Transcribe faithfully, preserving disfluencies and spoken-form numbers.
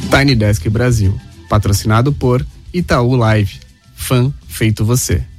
Tiny Desk Brasil, patrocinado por Itaú Live. Fã feito você.